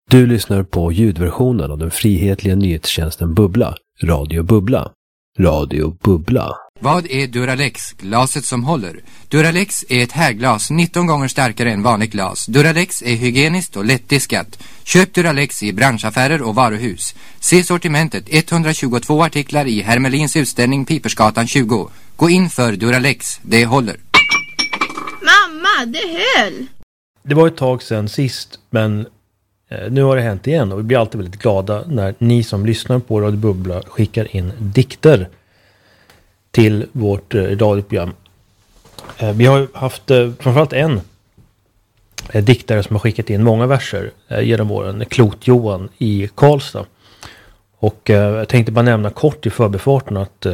Du lyssnar på ljudversionen av den frihetliga nyhetstjänsten Bubbla, Radio Bubbla. Radio Bubbla. Vad är Duralex, glaset som håller? Duralex är ett härglas 19 gånger starkare än vanligt glas. Duralex är hygieniskt och lättdiskat. Köp Duralex i branschaffärer och varuhus. Se sortimentet, 122 artiklar i Hermelins utställning Pipersgatan 20. Gå in för Duralex, det håller. Mamma, det höll! Det var ett tag sedan sist, men nu har det hänt igen och vi blir alltid väldigt glada när ni som lyssnar på Radio Bubbla skickar in dikter till vårt radioprogram. Vi har haft framförallt en diktare som har skickat in många verser genom åren, Klot-Johan i Karlstad. Och jag tänkte bara nämna kort i förbifarten att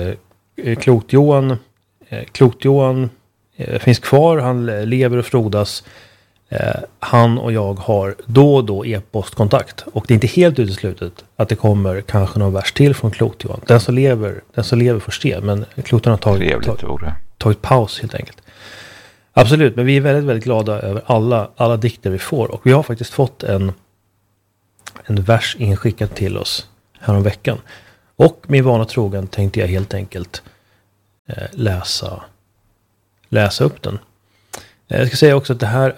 Klot-Johan finns kvar, han lever och frodas. Han och jag har då och då e-postkontakt och det är inte helt uteslutet att det kommer kanske någon vers till från Klot-Johan. Den som lever får se, men Klot-Johan har tagit paus helt enkelt. Absolut, men vi är väldigt, väldigt glada över alla dikter vi får och vi har faktiskt fått en vers inskickad till oss här om veckan. Och med vana trogen tänkte jag helt enkelt läsa upp den. Jag ska säga också att det här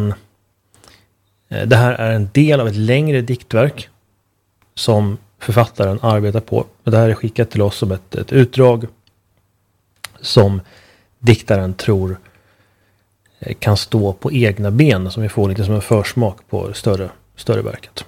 är en del av ett längre diktverk som författaren arbetar på. Det här är skickat till oss som ett utdrag som diktaren tror kan stå på egna ben, som vi får lite som en försmak på större verket.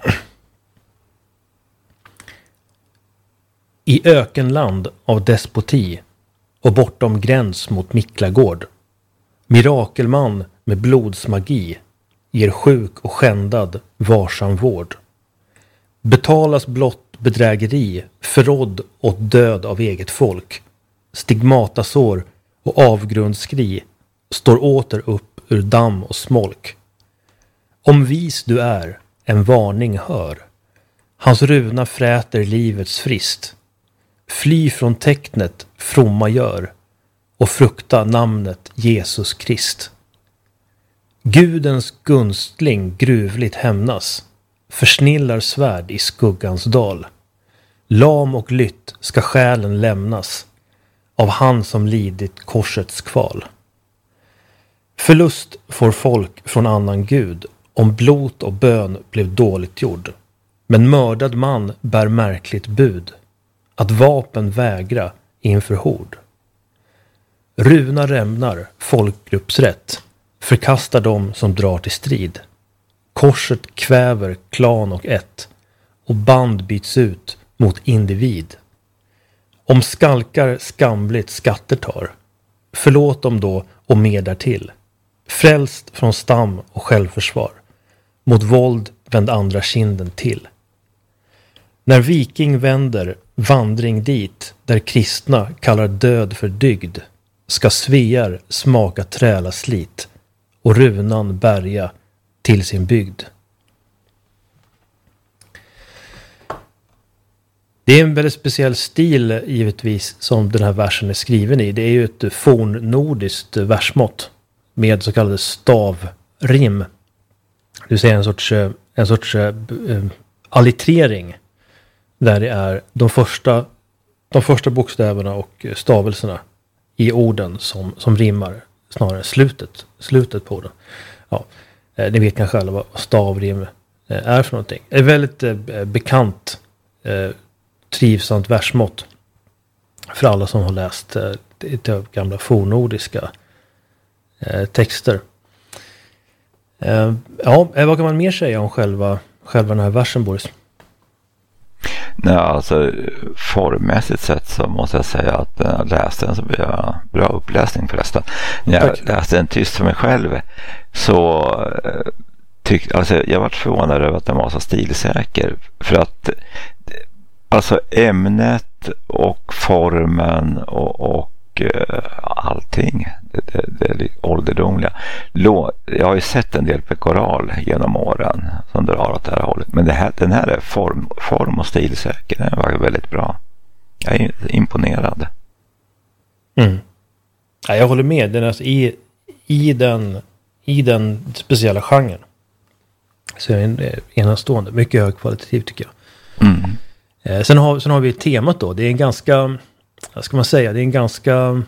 I ökenland av despoti och bortom gräns mot Miklagård, mirakelman med blodsmagi ger sjuk och skändad varsam vård. Betalas blott bedrägeri, förrådd och död av eget folk. Stigmatasår och avgrundsskri står åter upp ur damm och smolk. Om vis du är, en varning hör. Hans runa fräter livets frist. Fly från tecknet fromma gör och frukta namnet Jesus Krist. Gudens gunstling gruvligt hämnas, försnillar svärd i skuggans dal. Lam och lytt ska själen lämnas av han som lidit korsets kval. Förlust får folk från annan gud om blot och bön blev dåligt gjord. Men mördad man bär märkligt bud att vapen vägra inför hord. Runa rämnar folkgruppsrätt, förkastar dem som drar till strid. Korset kväver klan och ett, och band byts ut mot individ. Om skalkar skamligt skatter tar, förlåt dem då och mer därtill. Frälst från stam och självförsvar, mot våld vänd andra kinden till. När viking vänder vandring dit, där kristna kallar död för dygd, ska svear smaka träla slit och runan bärga till sin bygd. Det är en väldigt speciell stil givetvis som den här versen är skriven i. Det är ju ett fornnordiskt versmått med så kallade stavrim. Det vill säga en sorts allitterering där det är de första bokstäverna och stavelserna i orden som rimmar snarare slutet på orden. Ja, ni vet kanske själva vad stavrim är för någonting. Det är väldigt bekant trivsamt versmått för alla som har läst gamla fornnordiska texter. Ja, vad kan man mer säga om själva den här versen, Boris? Nej, alltså formmässigt sett så måste jag säga att när jag läste den så blev jag bra uppläsning förresten. När jag läste den tyst för mig själv så jag var förvånad över att den var så stilsäker, för att alltså ämnet och formen och allting det är ålderdomliga. Jag har ju sett en del pekoral genom åren som drar åt det här hållet, men den här är form och stilsäker. Den var väldigt bra. Jag är imponerad. Ja, jag håller med. Den är alltså i den speciella genren Så är en enastående, mycket högkvalitativ tycker jag. Sen har vi temat då. Det är en ganska, vad ska man säga, det är en ganska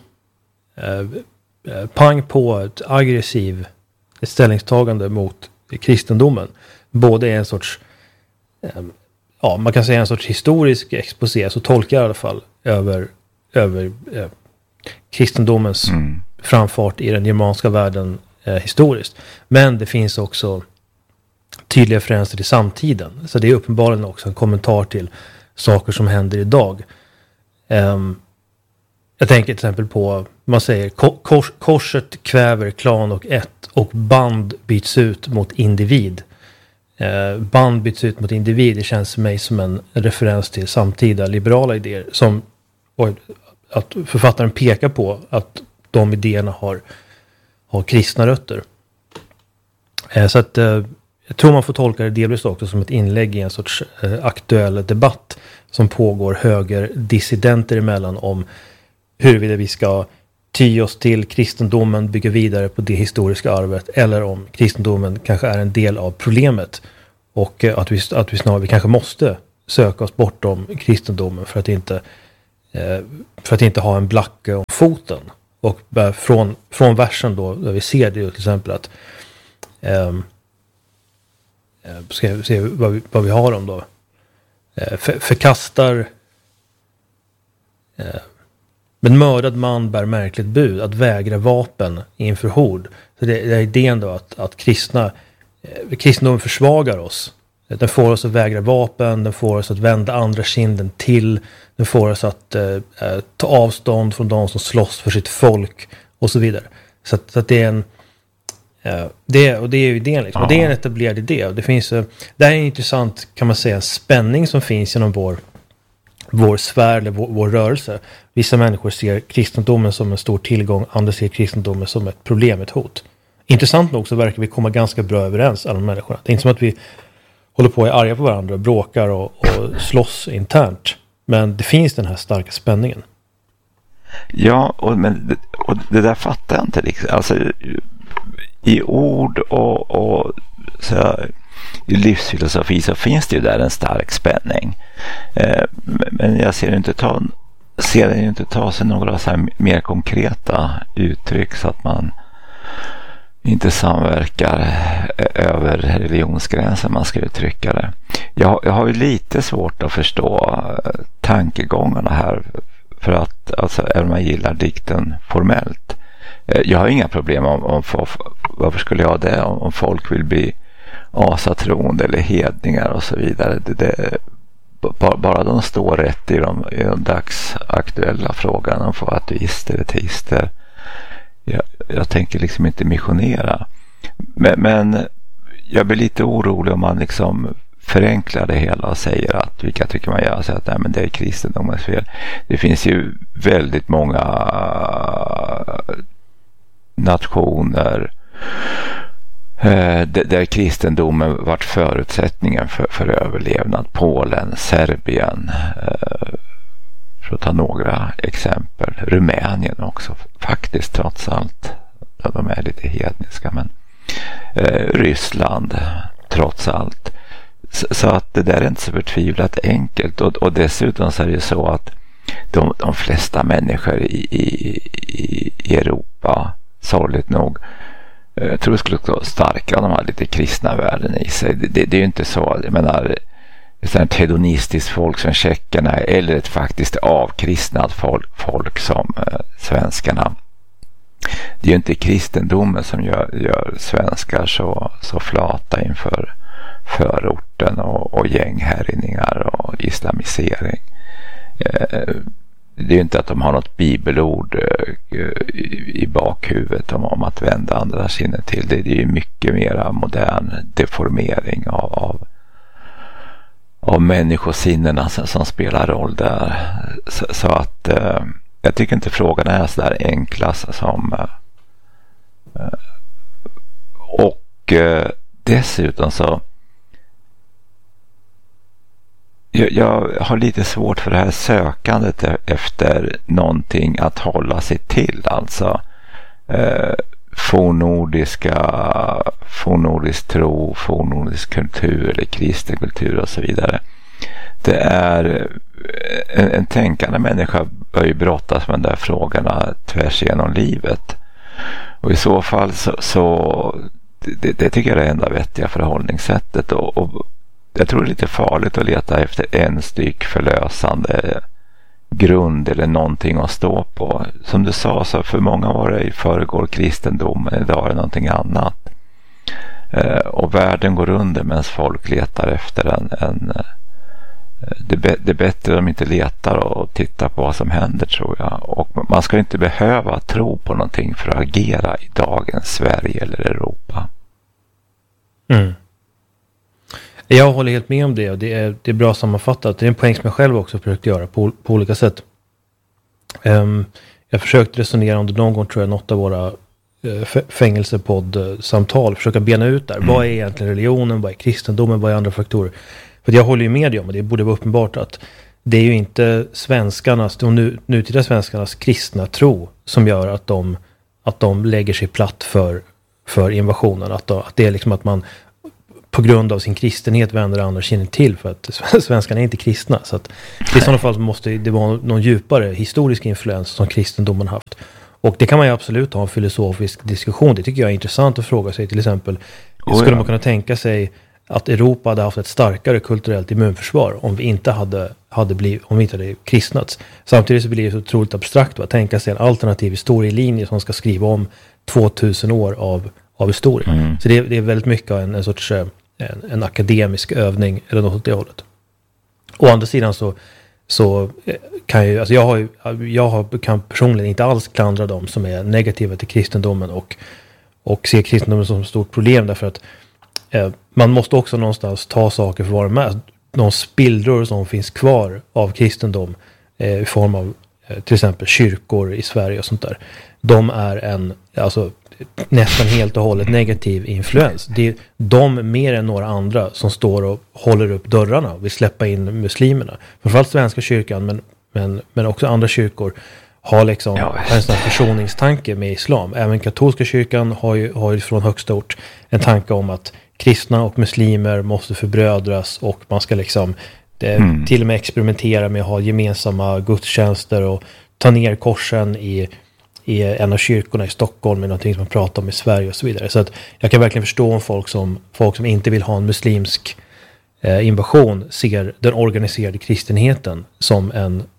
pang på ett aggressiv ställningstagande mot kristendomen. Både är en sorts man kan säga en sorts historisk exposé, så tolkar jag i alla fall över kristendomens framfart i den germanska världen historiskt. Men det finns också tydliga referenser till samtiden. Så det är uppenbarligen också en kommentar till saker som händer idag. Jag tänker till exempel på, man säger korset kväver klan och ett, och band byts ut mot individ. Band byts ut mot individ, det känns för mig som en referens till samtida liberala idéer, som att författaren pekar på att de idéerna har kristna rötter. Så att jag tror man får tolka det delvis också som ett inlägg i en sorts aktuell debatt som pågår högerdissidenter emellan om huruvida vi ska ty oss till kristendomen, bygga vidare på det historiska arvet, eller om kristendomen kanske är en del av problemet och att vi snarare kanske måste söka oss bortom kristendomen för att inte ha en blacke om foten. Och från versen då, där vi ser det till exempel att ska vi se vad vi har om då. Förkastar men mördad man bär märkligt bud att vägra vapen inför hord. Så det är idén då att kristendomen försvagar oss. Den får oss att vägra vapen, den får oss att vända andra kinden till, den får oss att ta avstånd från de som slåss för sitt folk och så vidare. Så att det är en det är ju idén liksom. Och det är en etablerad idé. Och det är en intressant, kan man säga, spänning som finns genom vår sfär eller vår rörelse. Vissa människor ser kristendomen som en stor tillgång, andra ser kristendomen som ett problem, ett hot. Intressant nog så verkar vi komma ganska bra överens, alla de människorna. Det är inte som att vi håller på att är arga på varandra, bråkar och slåss internt. Men det finns den här starka spänningen. Ja, och det där fattar jag inte liksom. Alltså, i ord och så här, i livsfilosofi så finns det ju där en stark spänning. Men jag ser den inte ta sig några så här mer konkreta uttryck så att man inte samverkar över religionsgränsen, man ska uttrycka det. Jag har ju lite svårt att förstå tankegångarna här, för att alltså, även om man gillar dikten formellt. Jag har inga problem varför skulle jag ha det om folk vill bli asatroende eller hedningar och så vidare. Bara de står rätt i de dagsaktuella frågorna, de får vara ateister eller teister. Jag tänker liksom inte missionera. Men jag blir lite orolig om man liksom förenklar det hela och säger att, vilka tycker man gör, så att nej, men det är kristendomens fel. Det finns ju väldigt många nationer där kristendomen varit förutsättningen för överlevnad. Polen, Serbien, för att ta några exempel. Rumänien också faktiskt, trots allt. De är lite hedniska, men Ryssland trots allt. Så att det där är inte så förtvivlat enkelt. Och dessutom så är det så att de flesta människor i Europa, sorgligt nog, jag tror det skulle vara starka om de har lite kristna värden i sig. Det är ju inte så, jag menar, ett hedonistiskt folk som tjeckerna eller ett faktiskt avkristnat folk som svenskarna. Det är ju inte kristendomen som gör svenskar så flata inför förorten och gänghärjningar och islamisering. Det är ju inte att de har något bibelord i bakhuvudet om att vända andra sinnen till. Det är ju mycket mer modern deformering av människosinnena som spelar roll där. Så att jag tycker inte frågan är så där enklast som och dessutom så jag har lite svårt för det här sökandet efter någonting att hålla sig till, alltså fornnordisk tro, fornnordisk kultur eller kristen kultur och så vidare. Det är en tänkande människa bör ju brottas med de där frågorna tvärs genom livet. Och i så fall så det tycker jag är det enda vettiga förhållningssättet. Och jag tror det är lite farligt att leta efter en styck förlösande grund eller någonting att stå på. Som du sa, så för många var det i förrgår kristendomen, idag är det någonting annat. Och världen går under medan folk letar efter det är bättre om de inte letar och tittar på vad som händer, tror jag. Och man ska inte behöva tro på någonting för att agera i dagens Sverige eller Europa. Mm. Jag håller helt med om det, och det är bra sammanfattat. Det är en poäng som jag själv också försökt göra på olika sätt. Jag försökte resonera om det någon gång, tror jag, något av våra fängelsepodd-samtal. Försöka bena ut där. Vad är egentligen religionen? Vad är kristendomen? Vad är andra faktorer? För jag håller ju med dig om, och det borde vara uppenbart, att det är ju inte de nutida svenskarnas kristna tro som gör att de lägger sig platt för invasionen. Att det är liksom att man på grund av sin kristenhet vänder andra kinden till, för att svenskarna är inte kristna. Så att i sådana fall måste det vara någon djupare historisk influens som kristendomen haft. Och det kan man ju absolut ha en filosofisk diskussion. Det tycker jag är intressant att fråga sig. Till exempel, skulle man kunna tänka sig att Europa hade haft ett starkare kulturellt immunförsvar om vi inte hade kristnats. Samtidigt så blir det så otroligt abstrakt att tänka sig en alternativ historielinje som ska skriva om 2000 år av historia. Så det är väldigt mycket av en sorts en akademisk övning eller något åt det hållet. Å andra sidan så kan jag kan personligen inte alls klandra dem som är negativa till kristendomen och ser kristendomen som ett stort problem, därför att man måste också någonstans ta saker för vad de är. De spillror som finns kvar av kristendom i form av till exempel kyrkor i Sverige och sånt där. De är nästan helt och hållet negativ influens. Det är de mer än några andra som står och håller upp dörrarna och vill släppa in muslimerna. Framförallt svenska kyrkan, men också andra kyrkor har liksom en sån här försoningstanke med islam. Även katolska kyrkan har ju från högsta ort en tanke om att kristna och muslimer måste förbrödras, och man ska liksom till och med experimentera med att ha gemensamma gudstjänster och ta ner korsen i en av kyrkorna i Stockholm med någonting som man pratar om i Sverige och så vidare. Så att jag kan verkligen förstå om folk som inte vill ha en muslimsk invasion ser den organiserade kristenheten som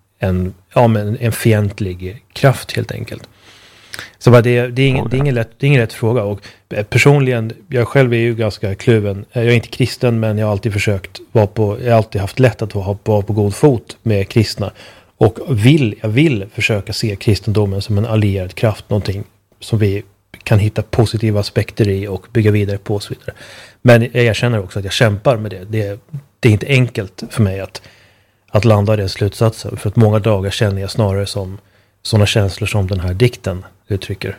en fientlig kraft, helt enkelt. Så det är ingen lätt fråga, och personligen, jag själv är ju ganska kluven. Jag är inte kristen, men jag har alltid jag har alltid haft lätt att vara på god fot med kristna, och jag vill försöka se kristendomen som en allierad kraft, någonting som vi kan hitta positiva aspekter i och bygga vidare på och så vidare. Men jag känner också att jag kämpar med det. Det är inte enkelt för mig att landa i den slutsatsen, för att många dagar känner jag snarare som sådana känslor som den här dikten uttrycker.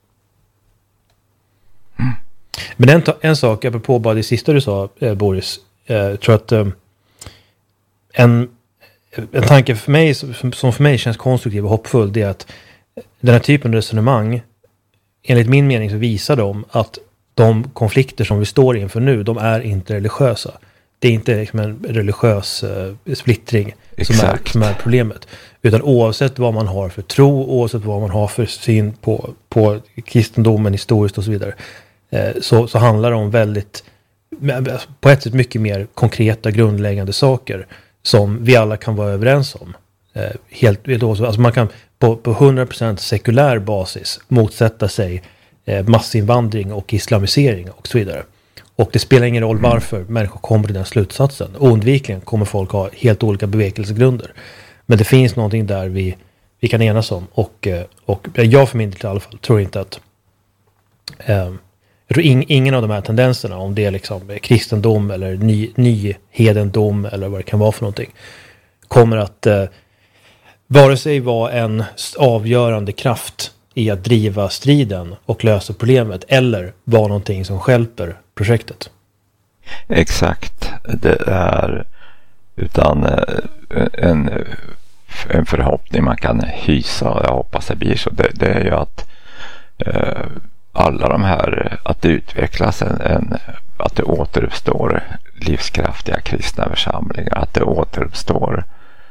Men en sak, apropå bara det sista du sa, Boris, jag tror att en tanke för mig som för mig känns konstruktiv och hoppfull, det är att den här typen av resonemang, enligt min mening, så visar de att de konflikter som vi står inför nu, de är inte religiösa. Det är inte liksom en religiös splittring som är problemet. Utan oavsett vad man har för tro, oavsett vad man har för syn på kristendomen historiskt och så vidare, så handlar det om på ett sätt mycket mer konkreta, grundläggande saker som vi alla kan vara överens om. Alltså man kan på 100% sekulär basis motsätta sig massinvandring och islamisering och så vidare. Och det spelar ingen roll varför människor kommer till den slutsatsen. Oundvikligen kommer folk ha helt olika bevekelsegrunder. Men det finns någonting där vi kan enas om. Och jag för min del i alla fall tror inte att jag tror ingen av de här tendenserna, om det är liksom kristendom eller ny hedendom eller vad det kan vara för någonting, kommer att vare sig vara en avgörande kraft i att driva striden och lösa problemet, eller vara någonting som stjälper projektet. Exakt. Det är utan en förhoppning man kan hysa, och jag hoppas det blir så, det är ju att alla de här, att det utvecklas att det återuppstår livskraftiga kristna församlingar, att det återuppstår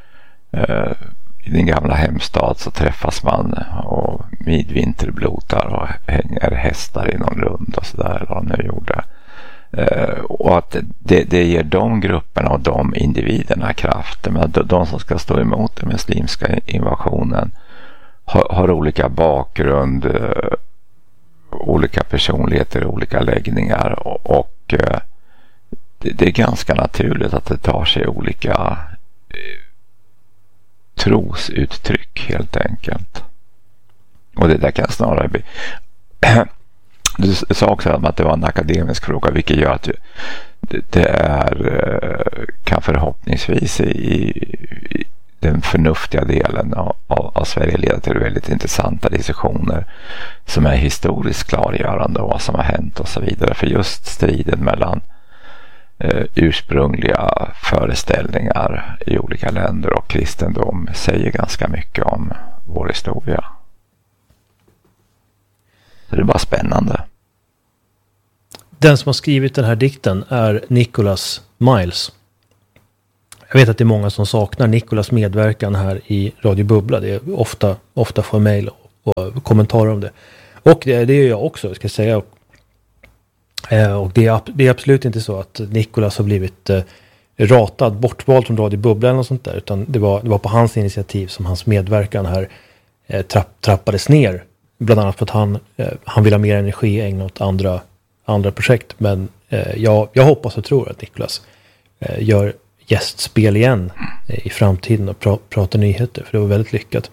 i din gamla hemstad så träffas man och midvinterblotar och hänger hästar i någon rund och sådär, eller vad de nu gjorde. Och att det ger de grupperna och de individerna kraft. Men de som ska stå emot den muslimska invasionen har olika bakgrund, olika personligheter, olika läggningar och det är ganska naturligt att det tar sig olika trosuttryck helt enkelt. Och det där kan snarare bli du sa också att det var en akademisk fråga, vilket gör att det kan förhoppningsvis i den förnuftiga delen av Sverige leda till väldigt intressanta diskussioner som är historiskt klargörande och vad som har hänt och så vidare. För just striden mellan ursprungliga föreställningar i olika länder och kristendom säger ganska mycket om vår historia. Så det är bara spännande. Den som har skrivit den här dikten är Nicholas Miles. Jag vet att det är många som saknar Nicholas medverkan här i Radio Bubbla. Det är ofta får mejl och kommentarer om det. Och det gör jag också, ska jag säga. Och det är absolut inte så att Nicholas har blivit ratad, bortvald från Radio Bubbla eller något sånt där. Utan det var på hans initiativ som hans medverkan här trappades ner. Bland annat för att han vill ha mer energi ägna åt andra projekt. Men jag hoppas och tror att Nicholas gör gästspel igen i framtiden och pratar nyheter. För det var väldigt lyckat.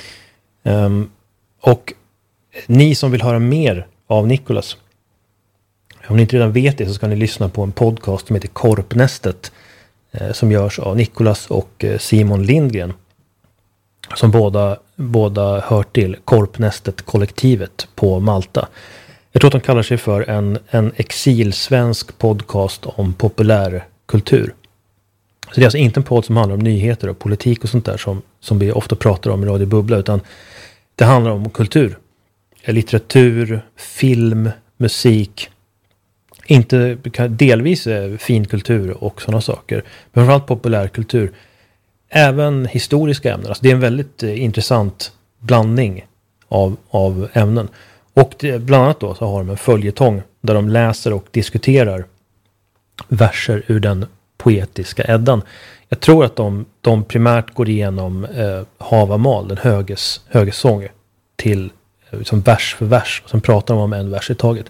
Och ni som vill höra mer av Nicholas, om ni inte redan vet det så ska ni lyssna på en podcast som heter Korpnästet som görs av Nicholas och Simon Lindgren. Som båda hör till Korpnästet-kollektivet på Malta. Jag tror att de kallar sig för en exilsvensk podcast om populärkultur. Så det är alltså inte en podd som handlar om nyheter och politik och sånt där som vi ofta pratar om i Radio Bubbla, utan det handlar om kultur. Litteratur, film, musik. Inte delvis finkultur och sådana saker. Men framförallt populärkultur. Även historiska ämnen. Alltså det är en väldigt intressant blandning av ämnen. Och bland annat då så har de en följetong där de läser och diskuterar verser ur den poetiska Eddan. Jag tror att de primärt går igenom Havamal, den höges sång, till som vers för vers. Och sen pratar de om en vers i taget.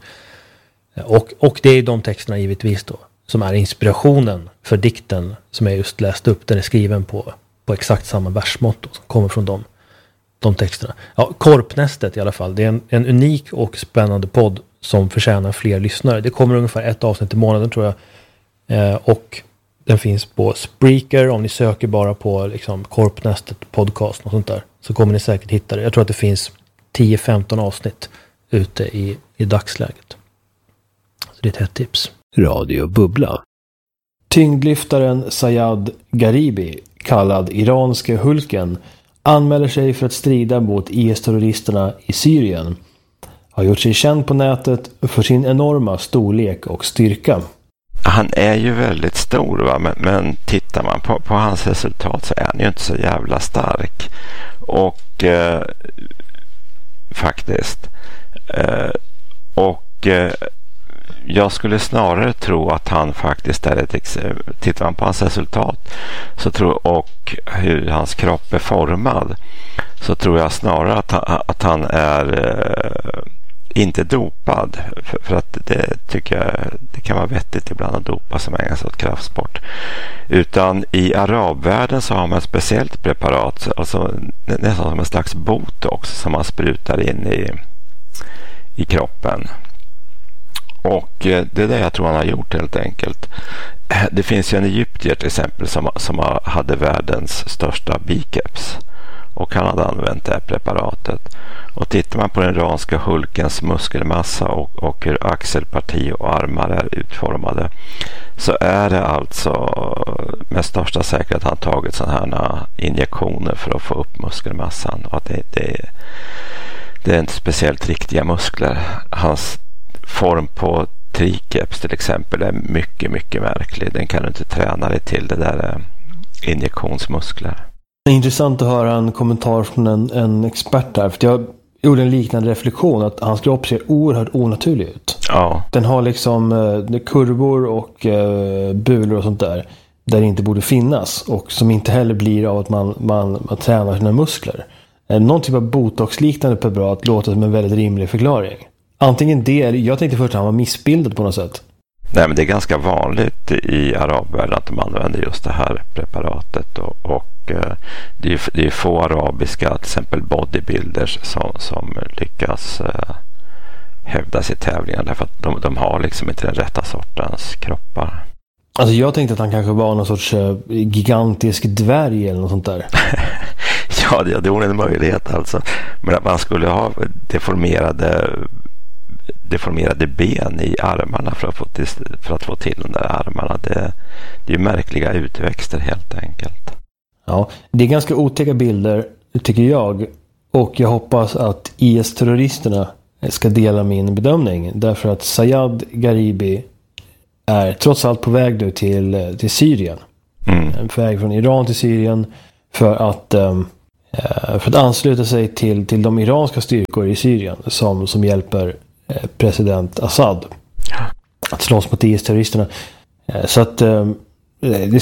Och det är de texterna givetvis då som är inspirationen för dikten som jag just läst upp. Den är skriven på exakt samma versmått som kommer från de texterna. Ja, Korpnästet i alla fall. Det är en unik och spännande podd som förtjänar fler lyssnare. Det kommer ungefär ett avsnitt i månaden tror jag. Och den finns på Spreaker. Om ni söker bara på liksom Korpnästet podcast och sånt där så kommer ni säkert hitta det. Jag tror att det finns 10-15 avsnitt ute i dagsläget. Så det är ett hett tips. Radio Bubbla. Tyngdlyftaren Sayad Gharibi, kallad iranske Hulken, anmäler sig för att strida mot IS-terroristerna i Syrien. Har gjort sig känd på nätet för sin enorma storlek och styrka. Han är ju väldigt stor, va? Men tittar man på hans resultat så är han ju inte så jävla stark. Och faktiskt. Jag skulle snarare tro att han faktiskt är tittar man på hans resultat så och hur hans kropp är formad så tror jag snarare att han är inte dopad för att det tycker jag det kan vara vettigt ibland att dopa som ägnar sig åt kraftsport, utan i arabvärlden så har man ett speciellt preparat, alltså nästan som en slags botox som man sprutar in i kroppen. Och det är det jag tror han har gjort helt enkelt. Det finns ju en egyptier till exempel som hade världens största biceps. Och han hade använt det här preparatet. Och tittar man på den iranska Hulkens muskelmassa och hur axelparti och armar är utformade så är det alltså med största säkerhet han tagit sådana här injektioner för att få upp muskelmassan. Och att det är inte speciellt riktiga muskler. Hans form på triceps till exempel är mycket, mycket märklig. Den kan du inte träna dig till. Det där är injektionsmuskler. Det är intressant att höra en kommentar från en expert där. För jag gjorde en liknande reflektion att hans kropp ser oerhört onaturlig ut. Ja. Den har liksom kurvor och bulor och sånt där det inte borde finnas. Och som inte heller blir av att man tränar sina muskler. Någon typ av botox-liknande preparat låter som en väldigt rimlig förklaring. Antingen det, eller jag tänkte först att han var missbildad på något sätt. Nej, men det är ganska vanligt i arabvärlden att de använder just det här preparatet och det är få arabiska, till exempel bodybuilders som lyckas hävda sig i tävlingar därför att de har liksom inte den rätta sortens kroppar. Alltså jag tänkte att han kanske var någon sorts gigantisk dvärg eller något sånt där. Ja, det är en möjlighet alltså. Men att man skulle ha deformerade ben i armarna för att få till de där armarna. Det är märkliga utväxter helt enkelt. Ja, det är ganska otäcka bilder tycker jag. Och jag hoppas att IS-terroristerna ska dela min bedömning. Därför att Sayad Gharibi är trots allt på väg nu till Syrien. På väg från Iran till Syrien för att ansluta sig till de iranska styrkor i Syrien som hjälper president Assad att slåss mot IS-terroristerna. Så att det är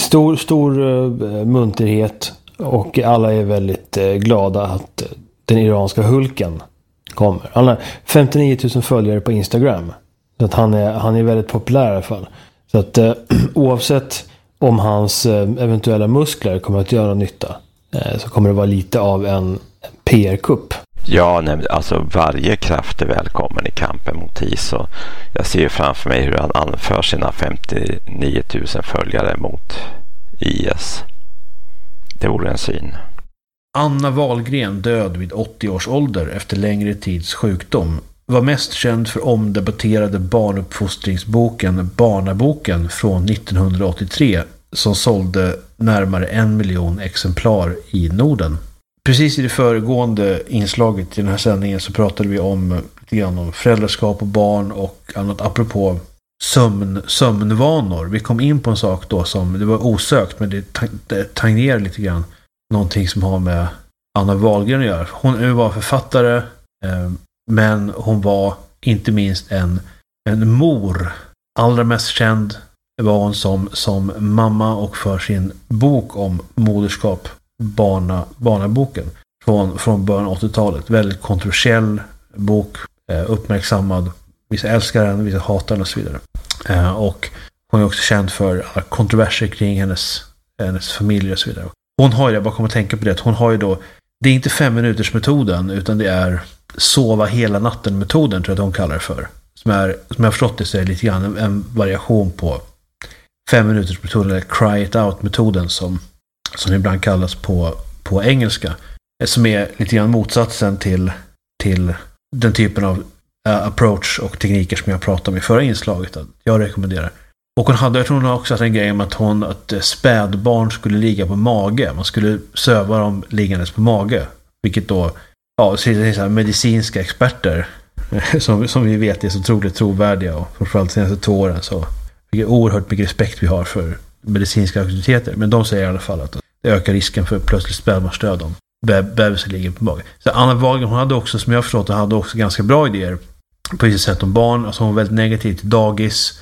stor munterhet och alla är väldigt glada att den iranska Hulken kommer. Han har 59 000 följare på Instagram. Så att han är väldigt populär i alla fall. Så att oavsett om hans eventuella muskler kommer att göra nytta så kommer det vara lite av en PR-kupp. Ja, nej, alltså varje kraft är välkommen i kampen mot IS. Och jag ser framför mig hur han anför sina 59 000 följare mot IS. Det vore en syn. Anna Wahlgren död vid 80 års ålder efter längre tids sjukdom. Var mest känd för omdebatterade barnuppfostringsboken Barnaboken från 1983 som sålde närmare 1 miljon exemplar i Norden. Precis i det föregående inslaget i den här sändningen så pratade vi om föräldraskap och barn och annat apropå sömnvanor. Vi kom in på en sak då som det var osökt men det tangerar lite grann någonting som har med Anna Wahlgren att göra. Hon var författare men hon var inte minst en mor. Allra mest känd var hon som mamma och för sin bok om moderskap, Barnaboken från början av 80-talet. Väldigt kontroversiell bok, uppmärksammad. Vissa älskar den, vissa hatar den och så vidare. Och hon är också känd för kontroverser kring hennes familj och så vidare. Hon har ju, jag bara kommer att tänka på det, att hon har ju då, det är inte 5 minuters metoden utan det är sova hela natten metoden tror jag att hon kallar det för. Som jag har förstått det så är det lite grann en variation på 5 minuters metoden eller cry it out metoden som ibland kallas på engelska. Som är lite grann motsatsen till den typen av approach och tekniker som jag pratade om i förra inslaget. Att jag rekommenderar. Och jag tror hon har också haft en grej om att spädbarn skulle ligga på mage. Man skulle söva dem liggandes på mage. Vilket då, ja, så här medicinska experter som vi vet är så otroligt trovärdiga och framförallt de senaste 2 åren så vilket oerhört mycket respekt vi har för medicinska auktoriteter. Men de säger i alla fall att det ökar risken för plötsligt spädbarnsdöd om bebisen ligger på mage. Så Anna Wahlgren, hon hade också, som jag har förstått, hade också ganska bra idéer på vissa sätt om barn. Alltså hon var väldigt negativ till dagis.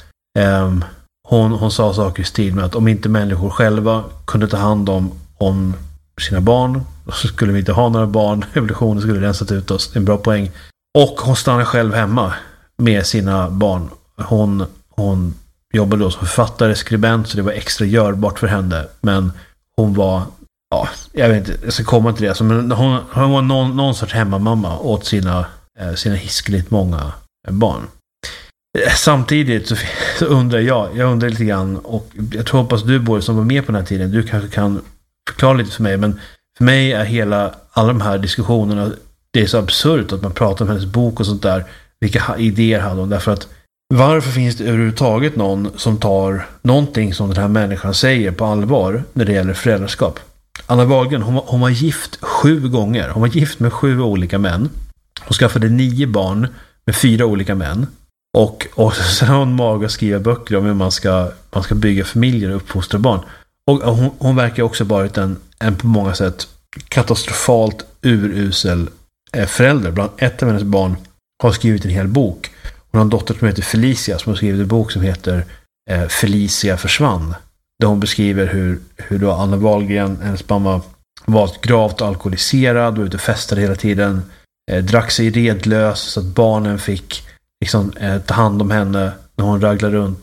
Hon sa saker i stil med att om inte människor själva kunde ta hand om sina barn så skulle vi inte ha några barn. Evolutionen skulle rensat ut oss. En bra poäng. Och hon stannade själv hemma med sina barn. Hon jobbade då som författare, skribent, så det var extra görbart för henne. Men hon var, ja, jag vet inte, jag ska komma till det. Alltså, men hon var någon sorts hemmamamma åt sina hiskeligt många barn. Samtidigt så undrar jag undrar lite grann, och jag tror hoppas du Boris som var med på den här tiden, du kanske kan förklara lite för mig, men för mig är alla de här diskussionerna, det är så absurt att man pratar om hennes bok och sånt där, vilka idéer hade hon, därför att varför finns det överhuvudtaget någon som tar någonting som den här människan säger på allvar när det gäller föräldraskap? Anna Wahlgren, hon var gift 7 gånger, hon var gift med 7 olika män. Hon skaffade 9 barn med 4 olika män. Och sen har hon mag att skriva böcker om hur man ska bygga familjer och uppfostra barn. Och hon verkar också varit en på många sätt katastrofalt urusel förälder. Bland ett av hennes barn har skrivit en hel bok. Hon har en dotter som heter Felicia som har skrivit en bok som heter Felicia försvann. Där hon beskriver hur då Anna Wahlgren, hennes mamma, var gravt alkoholiserad och ute och festade hela tiden. Drack sig redlös så att barnen fick liksom, ta hand om henne när hon raglade runt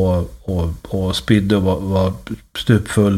och spydde och var stupfull.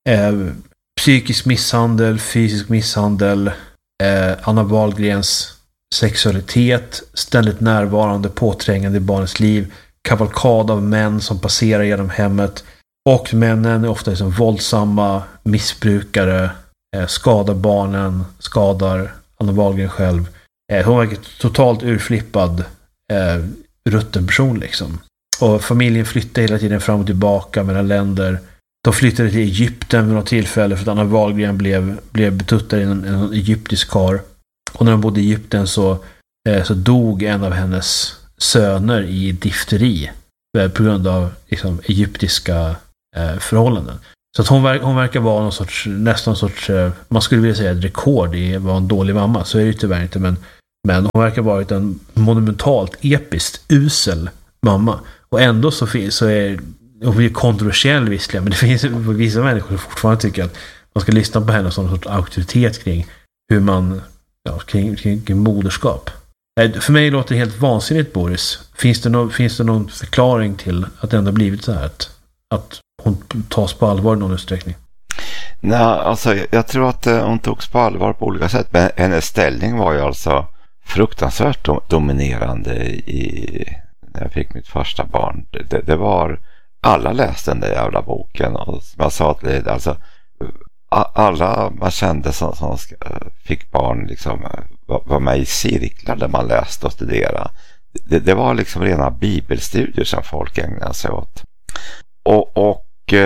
Psykisk misshandel, fysisk misshandel, Anna Wahlgrens sexualitet, ständigt närvarande, påträngande i barnets liv, kavalkad av män som passerar genom hemmet, och männen är ofta liksom våldsamma missbrukare, skadar barnen, skadar Anna Wahlgren själv. Hon verkar totalt urflippad, rutten person liksom. Och familjen flyttade hela tiden fram och tillbaka mellan länder. De flyttade till Egypten vid något tillfälle för att Anna Wahlgren blev betuttad i en egyptisk karl. Och när de bodde i Egypten så dog en av hennes söner i difteri på grund av liksom, egyptiska förhållanden. Så att hon verkar vara nästan man skulle vilja säga ett rekord i att vara en dålig mamma. Så är det tyvärr inte, men hon verkar ha varit en monumentalt, episkt, usel mamma. Och ändå så är hon blir kontroversiell visserligen, men det finns vissa människor som fortfarande tycker att man ska lyssna på henne som en sorts auktoritet kring hur man, kring moderskap. För mig låter det helt vansinnigt, Boris. Finns det någon förklaring till att det ändå blivit så här att hon tas på allvar i någon utsträckning? Nej, alltså jag tror att hon togs på allvar på olika sätt, men hennes ställning var ju alltså fruktansvärt dominerande när jag fick mitt första barn. Det var, alla läste den där jävla boken, och som jag sa till det, alltså alla man kände som fick barn liksom var med i cirklar där man läste och studerade. Det var liksom rena bibelstudier som folk ägnade sig åt. Och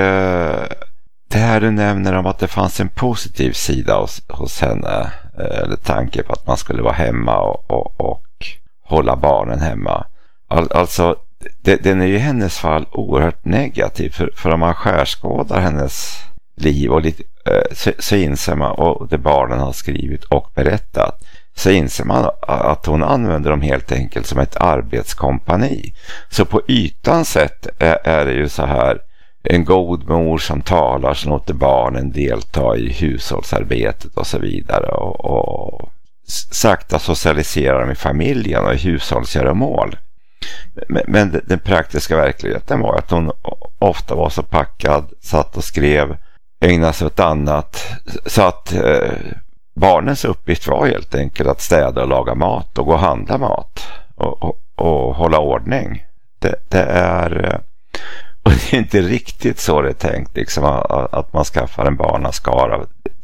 det här du nämner om att det fanns en positiv sida hos henne, eller tanke på att man skulle vara hemma och hålla barnen hemma. Alltså den är ju i hennes fall oerhört negativ, för om man skärskådar hennes liv och lite, så inser man, och det barnen har skrivit och berättat, så inser man att hon använder dem helt enkelt som ett arbetskompani. Så på ytan sett är det ju så här: en god mor som talar, som låter barnen delta i hushållsarbetet och så vidare, och sakta socialiserar dem i familjen och i hushållsgöromål. Men den praktiska verkligheten var att hon ofta var så packad, satt och skrev, ägnade sig åt annat, så att barnens uppgift var helt enkelt att städa och laga mat och gå och handla mat och hålla ordning. Det är inte riktigt så det är tänkt liksom, att man skaffar en barnaskara.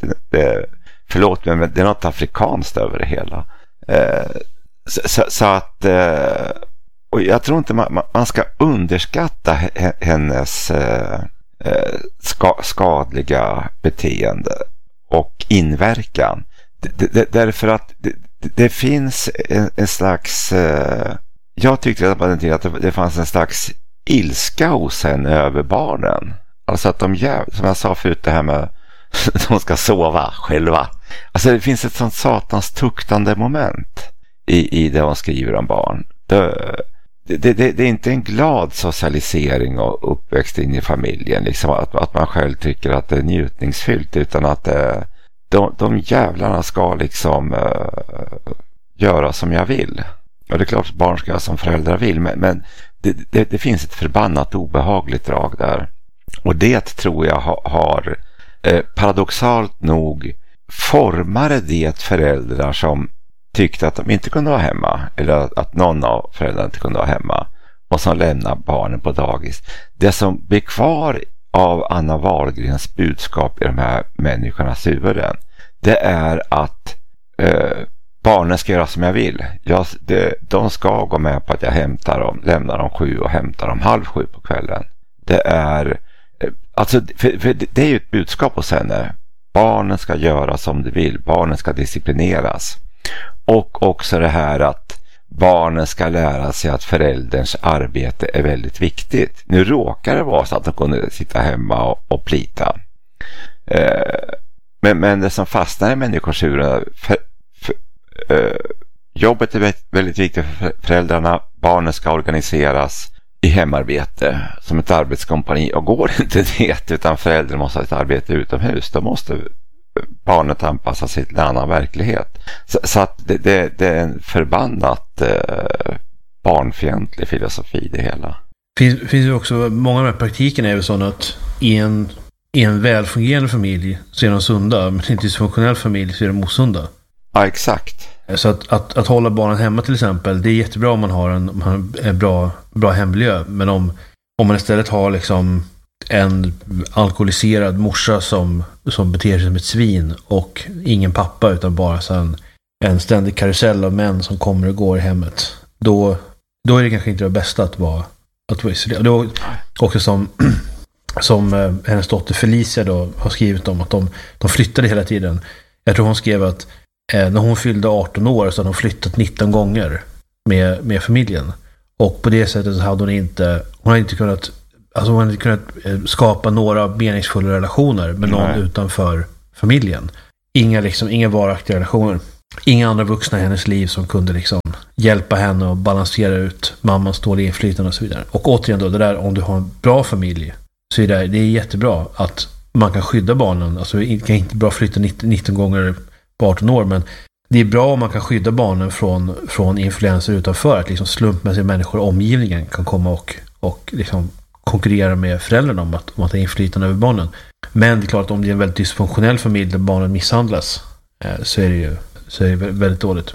Förlåt mig, men det är något afrikanskt över det hela. Så att och jag tror inte man ska underskatta hennes skadliga beteende och inverkan. Därför att det finns en slags jag tyckte att det fanns en slags ilska hos henne över barnen. Alltså att som jag sa förut, det här med de ska sova själva. Alltså det finns ett sånt satans tuktande moment i det hon skriver om barn. Det är inte en glad socialisering och uppväxt in i familjen, liksom att man själv tycker att det är njutningsfyllt, utan att de jävlarna ska liksom göra som jag vill. Och det är klart att barn ska göra som föräldrar vill, men det finns ett förbannat obehagligt drag där. Och det tror jag har paradoxalt nog formade det föräldrar som tyckte att de inte kunde vara hemma, eller att någon av föräldrarna inte kunde vara hemma, och som lämnar barnen på dagis. Det som blir kvar av Anna Wahlgrens budskap i de här människornas huvuden, det är att barnen ska göra som jag vill. De ska gå med på att jag hämtar dem, lämnar dem 7 och hämtar dem 6:30 på kvällen. Det är alltså, för det är ju ett budskap hos henne. Barnen ska göra som de vill. Barnen ska disciplineras. Och också det här att barnen ska lära sig att förälderns arbete är väldigt viktigt. Nu råkar det vara så att de kunde sitta hemma och plita. Men det som fastnar i människors huvuden, jobbet är väldigt viktigt för föräldrarna. Barnen ska organiseras i hemarbete som ett arbetskompani, och går inte det utan föräldrar måste ha ett arbete utomhus, då måste barnet anpassa sig till en annan verklighet. Så att det är en förbannat barnfientlig filosofi det hela. Finns ju också, många av de här praktikerna är ju sådana att i en välfungerande familj så är de sunda, men i en dysfunktionell familj så är de osunda. Ja, exakt. Så att hålla barnen hemma till exempel, det är jättebra om man har en bra hemmiljö, men om man istället har liksom en alkoholiserad morsa som beter sig som ett svin och ingen pappa utan bara så en ständig karusell av män som kommer och går i hemmet, då är det kanske inte det bästa att vara isolerad. Då också som hennes dotter Felicia då har skrivit om att de flyttade hela tiden. Jag tror hon skrev att när hon fyllde 18 år så hade hon flyttat 19 gånger med familjen. Och på det sättet så hade hon inte kunnat skapa några meningsfulla relationer med någon utanför familjen. Inga varaktiga relationer. Inga andra vuxna i hennes liv som kunde liksom hjälpa henne att balansera ut mammans dåliga inflytande och så vidare. Och återigen då, det där, om du har en bra familj så är det är jättebra att man kan skydda barnen. Alltså det kan inte bra flytta 19 gånger på 18 år, men det är bra om man kan skydda barnen från influenser utanför, att liksom slumpmässiga människor i omgivningen kan komma och liksom konkurrera med föräldrarna om att ha inflytande över barnen. Men det är klart att om det är en väldigt dysfunktionell familj där barnen misshandlas så är det väldigt dåligt.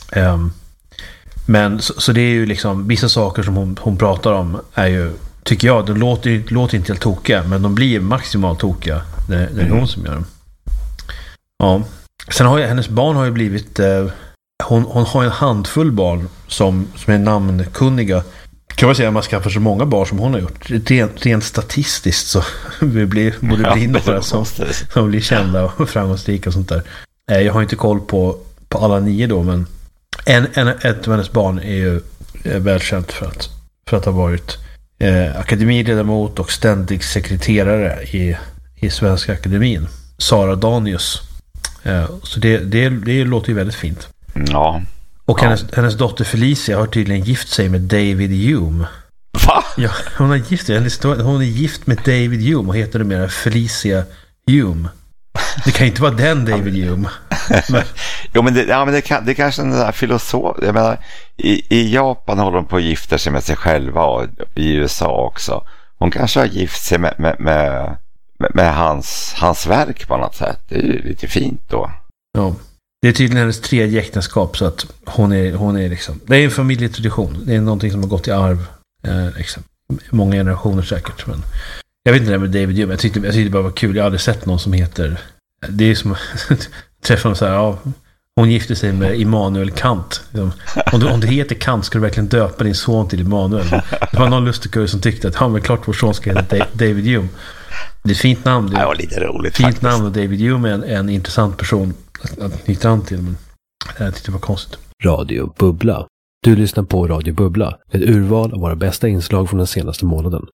Men så det är ju liksom vissa saker som hon pratar om är ju, tycker jag, de låter inte helt tokiga, men de blir maximalt tokiga när det är hon som gör dem. Ja. Sen har hennes barn har ju blivit hon har en handfull barn som är namnkunniga. Kan man säga att man skaffar så många barn som hon har gjort. Rent statistiskt så borde bli några som blir kända och framgångsrika och sånt där. Jag har inte koll på alla 9 då, men ett av hennes barn är ju välkänt för att ha varit akademiledamot och ständig sekreterare i Svenska Akademin. Sara Danius. Så det låter ju väldigt fint. Ja. Och hennes dotter Felicia har tydligen gift sig med David Hume. Va? Ja, hon är gift med David Hume och heter det mer Felicia Hume. Det kan inte vara den David Hume. Men... Jo, men det kanske är en där filosof. Jag menar, i Japan håller de på att gifta sig med sig själva, och i USA också. Hon kanske har gift sig med hans verk på något sätt. Det är ju lite fint då. Ja. Det är tydligen hennes 3:e äktenskap, så att hon är liksom, det är en familjetradition. Det är någonting som har gått i arv liksom, många generationer säkert, men jag vet inte det med David Hume. Jag tyckte det bara var kul. Jag hade sett någon som heter, det är som träffa någon så här, ja, hon gifte sig med Immanuel Kant. Om du heter Kant ska du verkligen döpa din son till Immanuel. Det var någon lustig som tyckte att han var klart vår son ska heta David Hume. Det är ett fint namn. Det var lite roligt fint faktiskt. Namn, och David Hume är en intressant person att knyta an till, men jag tyckte det var konstigt. Radio Bubbla. Du lyssnar på Radio Bubbla, ett urval av våra bästa inslag från den senaste månaden.